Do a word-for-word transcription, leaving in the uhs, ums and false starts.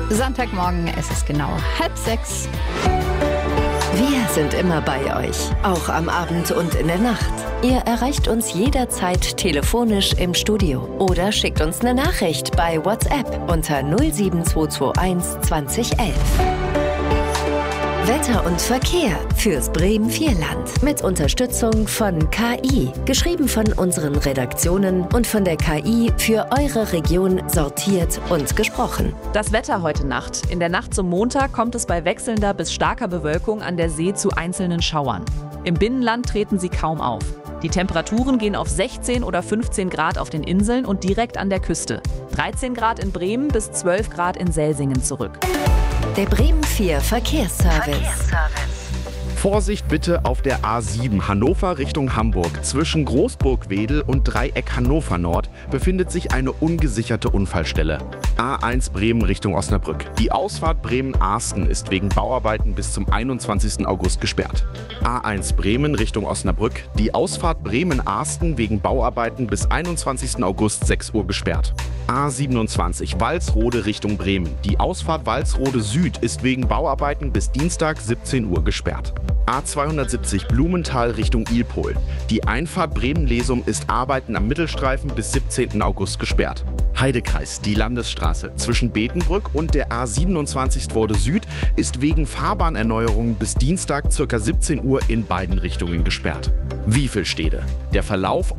Sonntagmorgen, es ist genau halb sechs. Wir sind immer bei euch, auch am Abend und in der Nacht. Ihr erreicht uns jederzeit telefonisch im Studio oder schickt uns eine Nachricht bei WhatsApp unter null sieben zwei zwei eins zwanzig elf. Wetter und Verkehr fürs Bremen-Vierland mit Unterstützung von K I. Geschrieben von unseren Redaktionen und von der K I für eure Region sortiert und gesprochen. Das Wetter heute Nacht. In der Nacht zum Montag kommt es bei wechselnder bis starker Bewölkung an der See zu einzelnen Schauern. Im Binnenland treten sie kaum auf. Die Temperaturen gehen auf sechzehn oder fünfzehn Grad auf den Inseln und direkt an der Küste. dreizehn Grad in Bremen bis zwölf Grad in Selsingen zurück. Der Bremen vier Verkehrsservice. Verkehrsservice. Vorsicht bitte auf der A sieben Hannover Richtung Hamburg. Zwischen Großburg-Wedel und Dreieck Hannover Nord befindet sich eine ungesicherte Unfallstelle. A eins Bremen Richtung Osnabrück. Die Ausfahrt Bremen-Arsten ist wegen Bauarbeiten bis zum einundzwanzigsten August gesperrt. A eins Bremen Richtung Osnabrück. Die Ausfahrt Bremen-Arsten wegen Bauarbeiten bis einundzwanzigsten August sechs Uhr gesperrt. A siebenundzwanzig Walsrode Richtung Bremen. Die Ausfahrt Walsrode Süd ist wegen Bauarbeiten bis Dienstag siebzehn Uhr gesperrt. A zweihundertsiebzig Blumenthal Richtung Ilpol. Die Einfahrt Bremen-Lesum ist Arbeiten am Mittelstreifen bis siebzehnten August gesperrt. Heidekreis, die Landesstraße zwischen Betenbrück und der A siebenundzwanzig Stworde Süd ist wegen Fahrbahnerneuerungen bis Dienstag ca. siebzehn Uhr in beiden Richtungen gesperrt. Wiefelstede. Der Verlauf